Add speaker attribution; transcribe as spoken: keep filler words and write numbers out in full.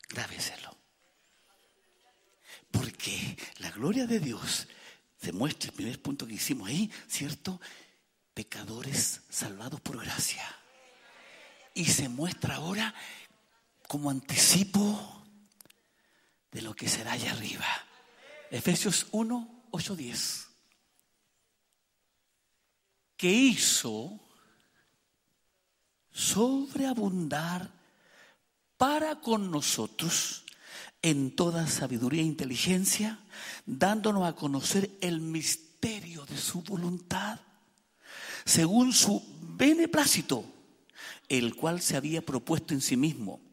Speaker 1: Grábeselo. Porque la gloria de Dios se muestra, el primer punto que hicimos ahí, ¿cierto? Pecadores salvados por gracia. Y se muestra ahora como anticipo de lo que será allá arriba. Efesios uno, ocho, diez. Que hizo sobreabundar para con nosotros en toda sabiduría e inteligencia, dándonos a conocer el misterio de su voluntad, según su beneplácito, el cual se había propuesto en sí mismo